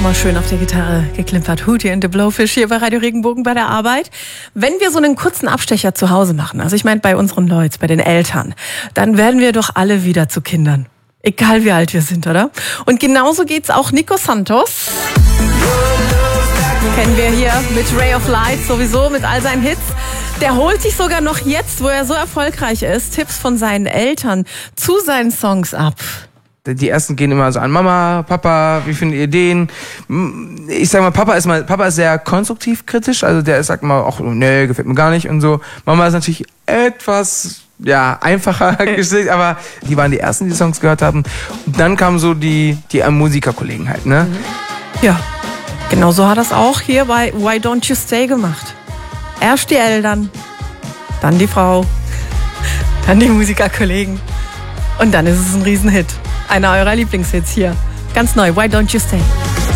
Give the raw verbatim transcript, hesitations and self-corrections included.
nochmal schön auf der Gitarre geklimpert. Hootie and the Blowfish hier bei Radio Regenbogen bei der Arbeit. Wenn wir so einen kurzen Abstecher zu Hause machen, also ich meine bei unseren Leuten, bei den Eltern, dann werden wir doch alle wieder zu Kindern. Egal wie alt wir sind, oder? Und genauso geht's auch Nico Santos. Kennen wir hier mit Ray of Light sowieso, mit all seinen Hits. Der holt sich sogar noch jetzt, wo er so erfolgreich ist, Tipps von seinen Eltern zu seinen Songs ab. Die ersten gehen immer so an Mama, Papa, wie findet ihr den? Ich sag mal, Papa ist mal, Papa ist sehr konstruktiv kritisch, also der sagt mal, ach nee, gefällt mir gar nicht und so. Mama ist natürlich etwas, ja, einfacher gestellt, aber die waren die ersten, die Songs gehört haben. Und dann kamen so die, die Musikerkollegen halt, ne? Ja, genau so hat er es auch hier bei Why Don't You Stay gemacht. Erst die Eltern, dann die Frau, dann die Musikerkollegen und dann ist es ein Riesenhit. Einer eurer Lieblingshits hier. Ganz neu, Why Don't You Stay?